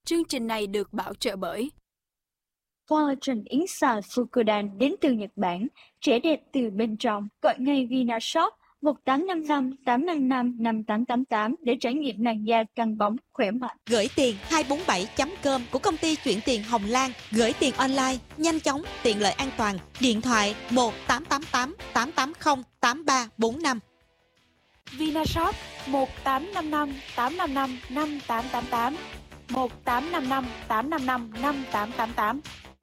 Chương trình này được bảo trợ bởi Collagen Inside Fukudan đến từ Nhật Bản, trẻ đẹp từ bên trong. Gọi ngay Vinashop 1855 855 5888 để trải nghiệm làn da căng bóng, khỏe mạnh. Gửi tiền 247.com của công ty chuyển tiền Hồng Lan. Gửi tiền online, nhanh chóng, tiện lợi, an toàn. Điện thoại 1888 880 8345. Vinashop 1855 855 5888 1855 855 5888.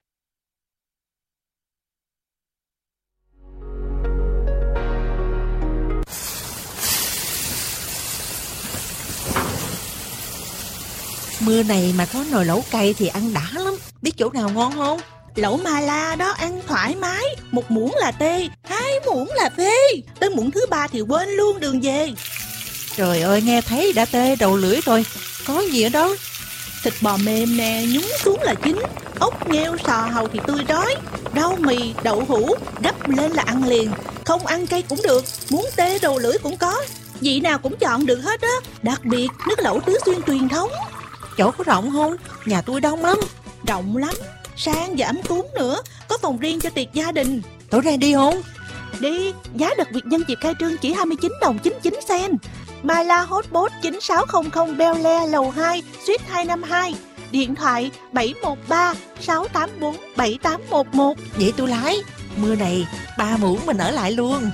Mưa này mà có nồi lẩu cay thì ăn đã lắm. Biết chỗ nào ngon không? Lẩu Mala đó ăn thoải mái. 1 muỗng là tê, 2 muỗng là phê. Tới muỗng thứ 3 thì quên luôn đường về. Trời ơi, nghe thấy đã tê đầu lưỡi rồi. Có gì ở đó? Thịt bò mềm nè, nhúng xuống là chín. Ốc, nghêu, sò, hàu thì tươi rói. Rau mì, đậu hũ, gấp lên là ăn liền. Không ăn cay cũng được, muốn tê đầu lưỡi cũng có. Vị nào cũng chọn được hết á. Đặc biệt nước lẩu Tứ Xuyên truyền thống. Chỗ có rộng không? Nhà tôi đông lắm. Rộng lắm, sang và ấm cúng nữa. Có phòng riêng cho tiệc gia đình. Tối nay đi không? Đi, giá đặc biệt nhân dịp khai trương chỉ 29 đồng 99 sen. Myla Hotpot 9600 Bel Air lầu 2, suite 252. Điện thoại 713 684 7811. Vậy tôi lái. Mưa này 3 muỗng mình ở lại luôn.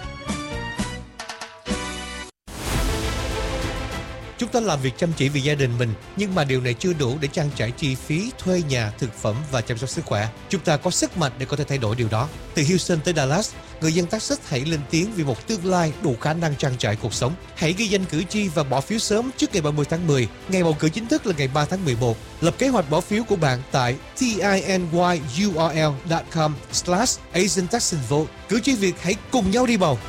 Chúng ta làm việc chăm chỉ vì gia đình mình, nhưng mà điều này chưa đủ để trang trải chi phí thuê nhà, thực phẩm và chăm sóc sức khỏe. Chúng ta có sức mạnh để có thể thay đổi điều đó. Từ Houston tới Dallas, người dân Texas hãy lên tiếng vì một tương lai đủ khả năng trang trải cuộc sống. Hãy ghi danh cử tri và bỏ phiếu sớm trước ngày 30 tháng 10. Ngày bầu cử chính thức là ngày 3 tháng 11. Lập kế hoạch bỏ phiếu của bạn tại tinyurl.com/Asian Texan Vote. Cử tri Việt hãy cùng nhau đi bầu.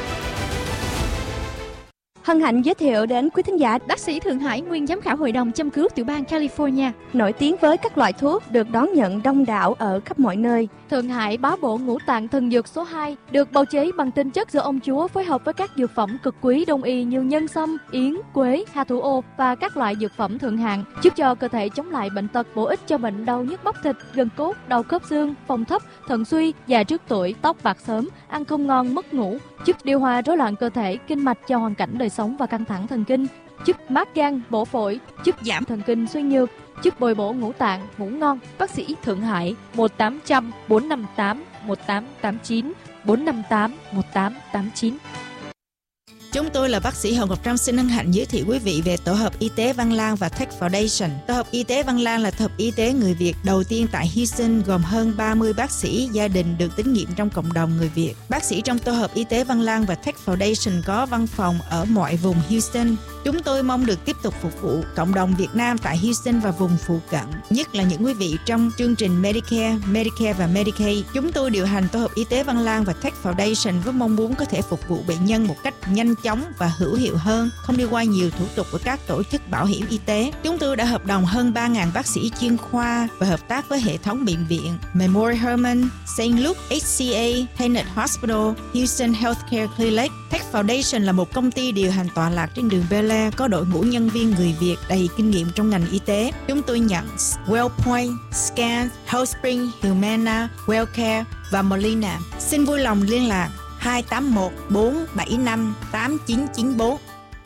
Hân hạnh giới thiệu đến quý thính giả bác sĩ Thượng Hải, nguyên giám khảo hội đồng châm cứu tiểu bang California, Nổi tiếng với các loại thuốc được đón nhận đông đảo ở khắp mọi nơi. Thượng Hải bá bộ ngũ tạng thần dược số 2, được bào chế bằng tinh chất do ông chúa phối hợp với các dược phẩm cực quý đông y như nhân sâm, yến, quế, hà thủ ô và các loại dược phẩm thượng hạng, giúp cho cơ thể chống lại bệnh tật, bổ ích cho bệnh đau nhức bắp thịt, gân cốt, đau khớp xương, phong thấp, thận suy, già trước tuổi, tóc bạc sớm, ăn không ngon, mất ngủ, giúp điều hòa rối loạn cơ thể, kinh mạch cho hoàn cảnh đời sống và căng thẳng thần kinh, giúp mát gan, bổ phổi, giúp giảm thần kinh suy nhược, giúp bồi bổ ngũ tạng, ngủ ngon. Bác sĩ Thượng Hải 1800 458 1889 458 1889. Chúng tôi là bác sĩ Hồng Ngọc Trâm, xin hân hạnh giới thiệu quý vị về Tổ hợp Y tế Văn Lang và Tech Foundation. Tổ hợp Y tế Văn Lang là tổ hợp y tế người Việt đầu tiên tại Houston, gồm hơn 30 bác sĩ gia đình được tín nhiệm trong cộng đồng người Việt. Bác sĩ trong Tổ hợp Y tế Văn Lang và Tech Foundation có văn phòng ở mọi vùng Houston. Chúng tôi mong được tiếp tục phục vụ cộng đồng Việt Nam tại Houston và vùng phụ cận, nhất là những quý vị trong chương trình Medicare và Medicaid. Chúng tôi điều hành Tổ hợp Y tế Văn Lang và Tech Foundation với mong muốn có thể phục vụ bệnh nhân một cách nhanh chóng và hữu hiệu hơn, không đi qua nhiều thủ tục của các tổ chức bảo hiểm y tế. Chúng tôi đã hợp đồng hơn 3.000 bác sĩ chuyên khoa và hợp tác với hệ thống bệnh viện Memorial Hermann, St. Luke, HCA, Tenet Hospital, Houston Healthcare Clinic. Tech Foundation là một công ty điều hành tọa lạc trên đường Bel Air, có đội ngũ nhân viên người Việt đầy kinh nghiệm trong ngành y tế. Chúng tôi nhận WellPoint, Scan, HealthSpring, Humana, WellCare và Molina. Xin vui lòng liên lạc 281 475 8994.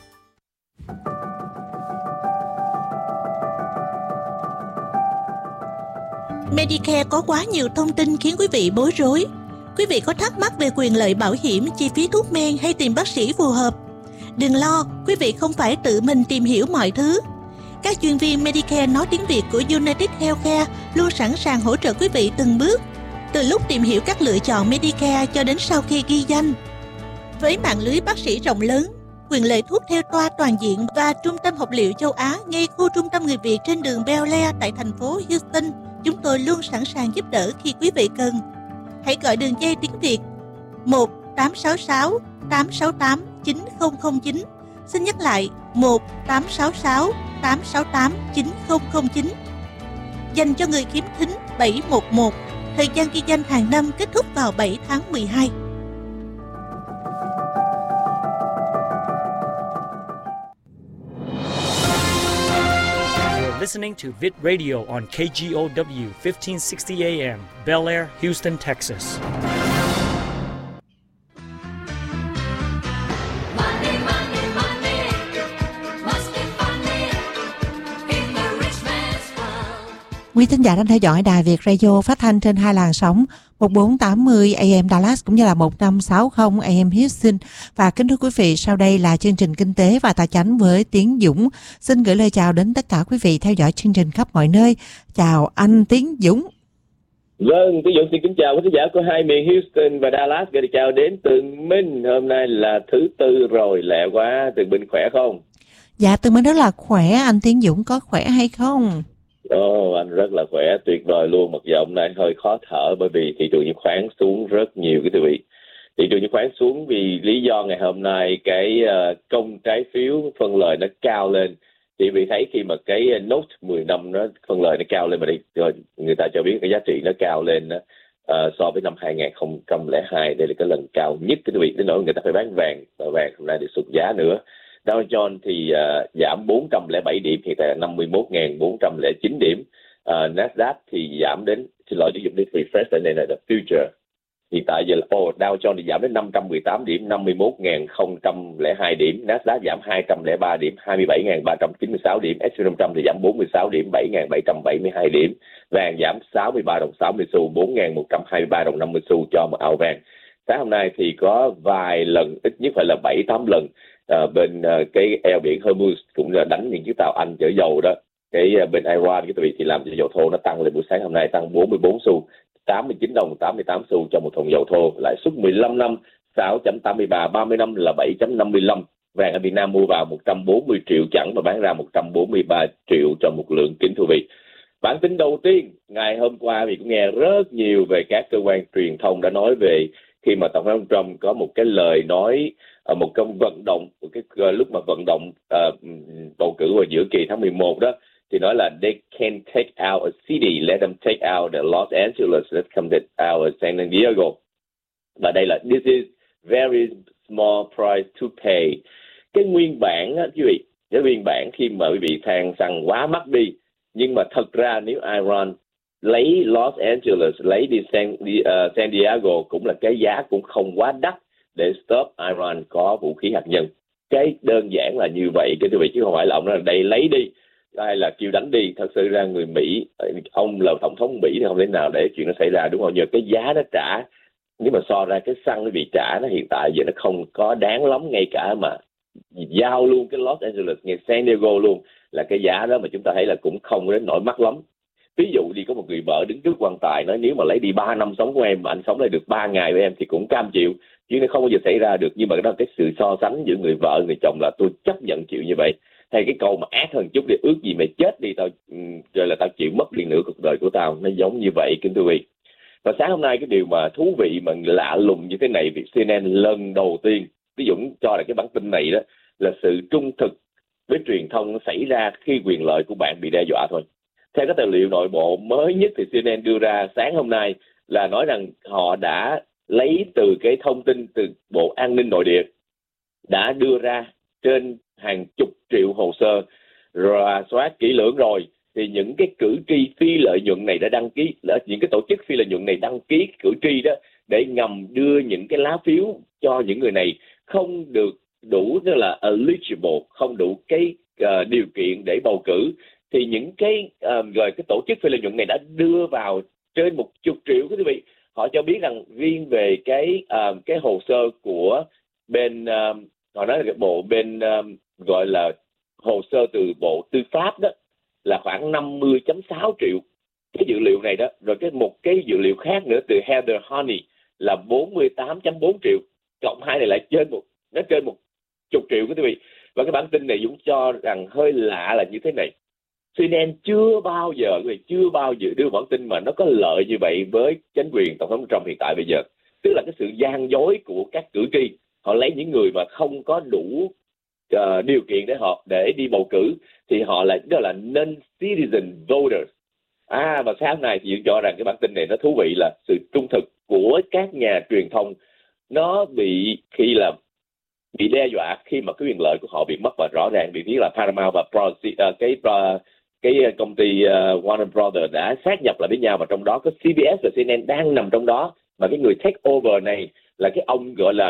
Medicare có quá nhiều thông tin khiến quý vị bối rối. Quý vị có thắc mắc về quyền lợi bảo hiểm, chi phí thuốc men hay tìm bác sĩ phù hợp? Đừng lo, quý vị không phải tự mình tìm hiểu mọi thứ. Các chuyên viên Medicare nói tiếng Việt của United Healthcare luôn sẵn sàng hỗ trợ quý vị từng bước, từ lúc tìm hiểu các lựa chọn Medicare cho đến sau khi ghi danh. Với mạng lưới bác sĩ rộng lớn, quyền lợi thuốc theo toa toàn diện và trung tâm học liệu châu Á ngay khu trung tâm người Việt trên đường Bel Air tại thành phố Houston, chúng tôi luôn sẵn sàng giúp đỡ khi quý vị cần. Hãy gọi đường dây tiếng Việt 1-866-868-9009. Xin nhắc lại 1-866-868-9009. Dành cho người khiếm thính 711. Thời gian ghi danh hàng năm kết thúc vào 7 tháng 12. listening to Vid Radio on KGOW 1560 AM, Bel Air, Houston, Texas. Quý thính giả đang theo dõi Đài Việt Radio phát thanh trên hai làn sóng 1480 AM Dallas cũng như là 1560 AM Houston. Và kính thưa quý vị, sau đây là chương trình Kinh tế và Tài chánh với Tiến Dũng. Xin gửi lời chào đến tất cả quý vị theo dõi chương trình khắp mọi nơi. Chào anh Tiến Dũng. Vâng, Tiến Dũng xin kính chào quý thính giả của hai miền Houston và Dallas. Gửi chào đến Tường Minh. Hôm nay là thứ Tư rồi, lẹ quá. Tường Minh khỏe không? Dạ, Tường Minh rất là khỏe. Anh Tiến Dũng có khỏe hay không? Anh rất là khỏe, tuyệt vời luôn. Mặc dù hôm nay hơi khó thở bởi vì thị trường chứng khoán xuống rất nhiều quý vị. Thị trường chứng khoán xuống vì lý do ngày hôm nay cái công trái phiếu phân lời nó cao lên. Chị vị thấy khi mà cái note 10 năm nó phân lời nó cao lên mà đây người ta cho biết cái giá trị nó cao lên đó, so với năm 2002. Đây là cái lần cao nhất quý vị, đến nỗi người ta phải bán vàng và vàng hôm nay thì sụt giá nữa. Dow Jones thì giảm 407 điểm, hiện tại là 51.409 điểm. Nasdaq thì giảm đến, xin lỗi, dùng đi refresh, tại đây là the future. Hiện tại giờ là Dow Jones thì giảm đến 518 điểm, 51.002 điểm. Nasdaq giảm 203 điểm, 27.396 điểm. S&P 500 thì giảm 46 điểm, 7.772 điểm. Vàng giảm 63 đồng 60 xu, 4.123 đồng 50 xu cho một ao vàng. Sáng hôm nay thì có vài lần, ít nhất phải là 7-8 lần, bên cái eo biển Hormuz cũng là đánh những chiếc tàu Anh chở dầu đó. Cái bên Iran cái vị thì làm cho dầu thô nó tăng lên, buổi sáng hôm nay tăng 44 xu, 89 đồng 88 xu cho một thùng dầu thô. Lãi suất 15 năm 6.83, 30 năm là 7.55. Vàng ở Việt Nam mua vào 140 triệu chẵn và bán ra 143 triệu cho một lượng kính thưa vị. Bản tin đầu tiên ngày hôm qua thì cũng nghe rất nhiều về các cơ quan truyền thông đã nói về khi mà Tổng thống Trump có một cái lời nói, một công vận động, một cái lúc mà vận động bầu cử vào giữa kỳ tháng 11 đó, thì nói là they can take out a city, let them take out the Los Angeles, let's come take out San Diego. Và đây là this is very small price to pay. Cái nguyên bản á quý vị, cái nguyên bản khi mà quý vị than xăng quá mắc đi, nhưng mà thật ra nếu Iran lấy Los Angeles, lấy đi San Diego cũng là cái giá cũng không quá đắt để stop Iran có vũ khí hạt nhân. Cái đơn giản là như vậy cái quý vị, chứ không phải là ông nói là đây lấy đi hay là kêu đánh đi. Thật sự ra người Mỹ, ông là tổng thống Mỹ thì không thể nào để chuyện nó xảy ra, đúng không? Nhờ cái giá nó trả, nếu mà so ra cái xăng nó bị trả nó hiện tại giờ nó không có đáng lắm, ngay cả mà giao luôn cái Los Angeles ngay San Diego luôn là cái giá đó mà chúng ta thấy là cũng không đến nổi mắc lắm. Ví dụ đi có một người vợ đứng trước quan tài nói nếu mà lấy đi 3 năm sống của em mà anh sống lại được 3 ngày với em thì cũng cam chịu, chứ nó không bao giờ xảy ra được. Nhưng mà đó là cái sự so sánh giữa người vợ người chồng là tôi chấp nhận chịu như vậy. Hay cái câu mà ác hơn chút để ước gì mày chết đi tao, rồi là tao chịu mất đi nửa cuộc đời của tao, nó giống như vậy kính thưa quý vị. Và sáng hôm nay cái điều mà thú vị mà lạ lùng như thế này, việc CNN lần đầu tiên, ví dụ cho là cái bản tin này đó là sự trung thực với truyền thông nó xảy ra khi quyền lợi của bạn bị đe dọa thôi. Theo các tài liệu nội bộ mới nhất thì CNN đưa ra sáng hôm nay là nói rằng họ đã lấy từ cái thông tin từ Bộ An ninh Nội địa, đã đưa ra trên hàng chục triệu hồ sơ rà soát kỹ lưỡng rồi, thì những cái cử tri phi lợi nhuận này đã đăng ký, những cái tổ chức phi lợi nhuận này đăng ký cử tri đó để ngầm đưa những cái lá phiếu cho những người này không được đủ, tức là eligible, không đủ cái điều kiện để bầu cử, thì những cái rồi cái tổ chức phi lợi nhuận này đã đưa vào trên 10 triệu quý vị. Họ cho biết rằng riêng về cái hồ sơ của bên họ nói là cái bộ bên gọi là hồ sơ từ Bộ Tư pháp đó là khoảng 50.6 triệu cái dữ liệu này đó. Rồi một cái dữ liệu khác nữa từ Heather Honey là 48.4 triệu, cộng hai này lại trên 10 triệu quý vị. Và cái bản tin này Dũng cho rằng hơi lạ là như thế này. CNN chưa bao giờ đưa bản tin mà nó có lợi như vậy với chính quyền Tổng thống Trump hiện tại bây giờ. Tức là cái sự gian dối của các cử tri. Họ lấy những người mà không có đủ điều kiện để đi bầu cử thì họ đó là non-citizen voters. Và sáng nay thì Dũng cho rằng cái bản tin này nó thú vị là sự trung thực của các nhà truyền thông nó bị đe dọa khi mà cái quyền lợi của họ bị mất, và rõ ràng bị biết là Paramount và cái công ty Warner Brothers đã sát nhập lại với nhau, và trong đó có CBS và CNN đang nằm trong đó. Và cái người take over này là cái ông gọi là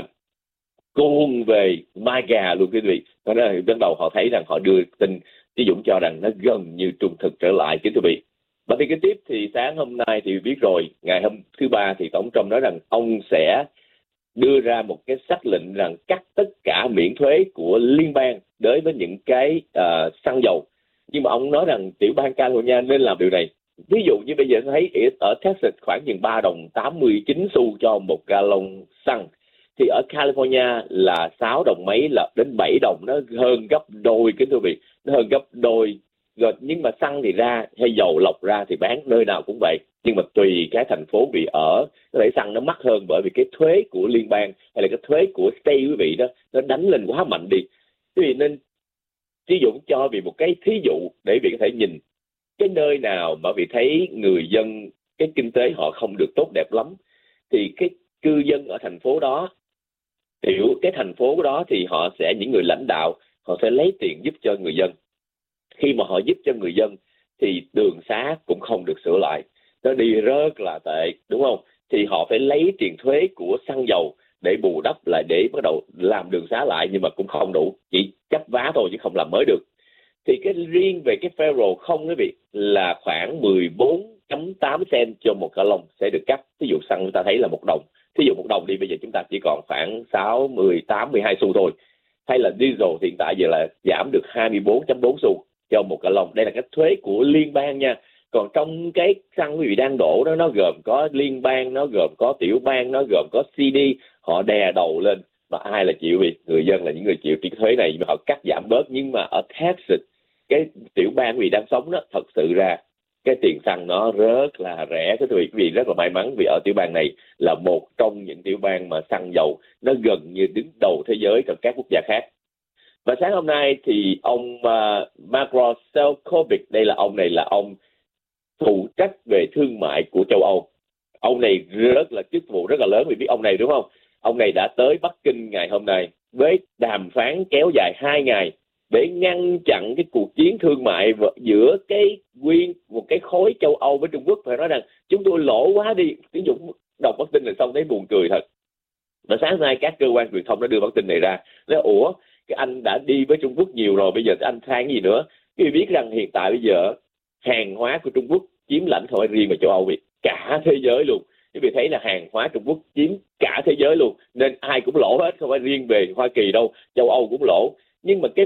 côn về MAGA luôn quý vị. Cho nên là ban đầu họ thấy rằng họ đưa tin Chí Dũng cho rằng nó gần như trung thực trở lại kính thưa quý vị. Và thì cái tiếp thì sáng hôm nay thì biết rồi, ngày hôm thứ Ba thì Tổng Trump nói rằng ông sẽ đưa ra một cái sắc lệnh rằng cắt tất cả miễn thuế của liên bang đối với những cái xăng dầu. Nhưng mà ông nói rằng tiểu bang California nên làm điều này. Ví dụ như bây giờ thấy ở Texas khoảng chừng 3 đồng 89 xu cho một gallon xăng, thì ở California là 6 đồng mấy là đến 7 đồng, nó hơn gấp đôi kính thưa quý vị, nó hơn gấp đôi. Rồi nhưng mà xăng thì ra hay dầu lọc ra thì bán nơi nào cũng vậy, nhưng mà tùy cái thành phố bị ở, có thể xăng nó mắc hơn bởi vì cái thuế của liên bang hay là cái thuế của state quý vị đó nó đánh lên quá mạnh đi. Quý vị nên Chí Dũng cho vì một cái thí dụ để vị có thể nhìn cái nơi nào mà vị thấy người dân cái kinh tế họ không được tốt đẹp lắm, thì cái cư dân ở thành phố đó, hiểu cái thành phố đó thì họ sẽ, những người lãnh đạo họ sẽ lấy tiền giúp cho người dân. Khi mà họ giúp cho người dân thì đường xá cũng không được sửa lại, nó đi rất là tệ, đúng không? Thì họ phải lấy tiền thuế của xăng dầu để bù đắp lại, để bắt đầu làm đường xá lại, nhưng mà cũng không đủ, chỉ chấp vá thôi chứ không làm mới được. Thì cái riêng về cái federal không quý vị là khoảng 14.8 cent cho một gallon sẽ được cắt. Ví dụ xăng chúng ta thấy là 1 đồng, ví dụ 1 đồng đi, bây giờ chúng ta chỉ còn khoảng 6, 18, 12 xu thôi. Hay là diesel hiện tại giờ là giảm được 24.4 xu cho một gallon. Đây là cái thuế của liên bang nha. Còn trong cái xăng quý vị đang đổ đó, nó gồm có liên bang, nó gồm có tiểu bang, nó gồm có CD, họ đè đầu lên. Và ai là chịu vì người dân là những người chịu tiền thuế này, mà họ cắt giảm bớt. Nhưng mà ở Texas, cái tiểu bang quý vị đang sống đó, thật sự ra cái tiền xăng nó rất là rẻ. Cái quý vị rất là may mắn vì ở tiểu bang này là một trong những tiểu bang mà xăng dầu nó gần như đứng đầu thế giới trong các quốc gia khác. Và sáng hôm nay thì ông Maroš Šefčovič, đây là ông phụ trách về thương mại của châu Âu. Ông này rất là chức vụ rất là lớn, vì biết ông này đúng không? Ông này đã tới Bắc Kinh ngày hôm nay với đàm phán kéo dài 2 ngày để ngăn chặn cái cuộc chiến thương mại giữa một cái khối châu Âu với Trung Quốc. Phải nói rằng chúng tôi lỗ quá đi. Ví dụ đọc bản tin này xong thấy buồn cười thật. Và sáng nay các cơ quan truyền thông đã đưa bản tin này ra. Nói ủa, cái anh đã đi với Trung Quốc nhiều rồi, bây giờ anh than gì nữa? Quý vị biết rằng hiện tại bây giờ hàng hóa của Trung Quốc chiếm lãnh thổ riêng về châu Âu, cả thế giới luôn. Quý vị thấy là hàng hóa Trung Quốc chiếm cả thế giới luôn, nên ai cũng lỗ hết, không phải riêng về Hoa Kỳ đâu, châu Âu cũng lỗ. Nhưng mà cái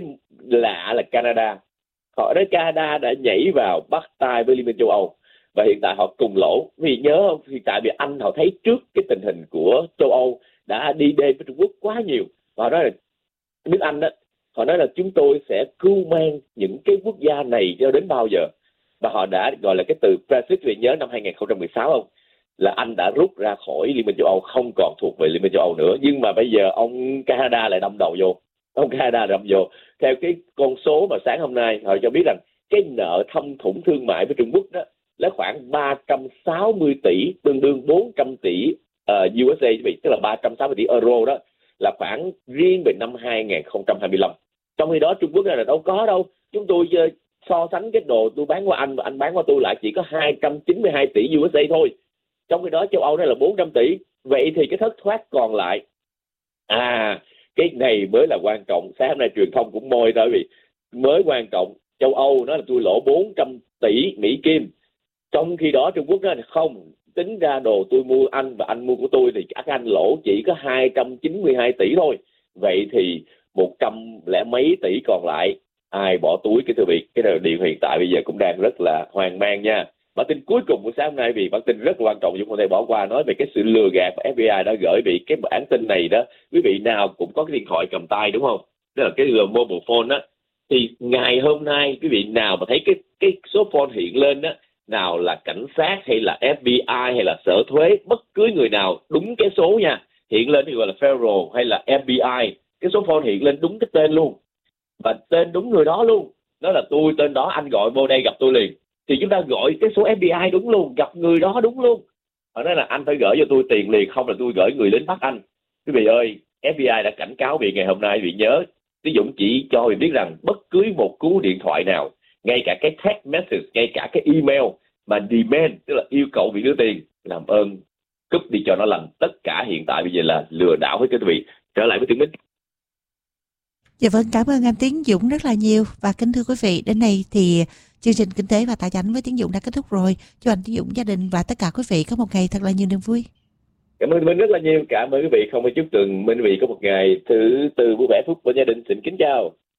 lạ là Canada, họ nói Canada đã nhảy vào bắt tay với Liên minh châu Âu và hiện tại họ cùng lỗ. Vì nhớ không, hiện tại vì Anh họ thấy trước cái tình hình của châu Âu đã đi đêm với Trung Quốc quá nhiều, họ nói là nước Anh đó, họ nói là chúng tôi sẽ cưu mang những cái quốc gia này cho đến bao giờ. Và họ đã gọi là cái từ Brexit, vì nhớ năm 2016 không, là Anh đã rút ra khỏi Liên minh châu Âu, không còn thuộc về Liên minh châu Âu nữa. Nhưng mà bây giờ ông Canada lại đâm đầu vô. Ông Canada đâm vô. Theo cái con số mà sáng hôm nay họ cho biết rằng cái nợ thâm thủng thương mại với Trung Quốc đó là khoảng 360 tỷ, tương đương 400 tỷ USA, tức là 360 tỷ euro đó, là khoảng riêng về năm 2025. Trong khi đó Trung Quốc là đâu có đâu. Chúng tôi so sánh cái đồ tôi bán qua anh và anh bán qua tôi lại chỉ có 292 tỷ USA thôi. Trong khi đó châu Âu đây là 400 tỷ. Vậy thì cái thất thoát còn lại, cái này mới là quan trọng. Sáng hôm nay truyền thông cũng môi tới vì mới quan trọng. Châu Âu nói là tôi lỗ 400 tỷ Mỹ Kim. Trong khi đó Trung Quốc nói là không, tính ra đồ tôi mua anh và anh mua của tôi thì các anh lỗ chỉ có 292 tỷ thôi. Vậy thì 100 mấy tỷ còn lại ai bỏ túi? Cái thưa vị, cái điều hiện tại bây giờ cũng đang rất là hoang mang nha. Bản tin cuối cùng của sáng hôm nay, vì bản tin rất là quan trọng, chúng không thể bỏ qua, nói về cái sự lừa gạt mà FBI đã gửi bị cái bản tin này đó. Quý vị nào cũng có cái điện thoại cầm tay đúng không? Đó là cái mobile phone đó. Thì ngày hôm nay quý vị nào mà thấy cái số phone hiện lên đó, nào là cảnh sát hay là FBI hay là sở thuế, bất cứ người nào đúng cái số nha, hiện lên thì gọi là federal hay là FBI, cái số phone hiện lên đúng cái tên luôn và tên đúng người đó luôn. Đó là tôi tên đó, anh gọi vô đây gặp tôi liền. Thì chúng ta gọi cái số FBI đúng luôn, gặp người đó đúng luôn. Họ nói là anh phải gửi cho tôi tiền liền, không là tôi gửi người đến bắt anh. Quý vị ơi, FBI đã cảnh cáo vị ngày hôm nay, vị nhớ, ví dụ chỉ cho vị biết rằng bất cứ một cú điện thoại nào ngay cả cái text message, ngay cả cái email mà demand, tức là yêu cầu việc đưa tiền, làm ơn cúp đi cho nó lành. Tất cả hiện tại bây giờ là lừa đảo với quý vị. Trở lại với Tiến Bích. Dạ vâng, cảm ơn anh Tiến Dũng rất là nhiều. Và kính thưa quý vị, đến đây thì chương trình Kinh tế và Tài chính với Tiến Dũng đã kết thúc rồi. Chúc anh Tiến Dũng, gia đình và tất cả quý vị có một ngày thật là nhiều niềm vui. Cảm ơn Minh rất là nhiều. Cảm ơn quý vị. Không phải chúc Tường Minh quý vị có một ngày thứ tư vui vẻ phúc của gia đình. Xin kính chào.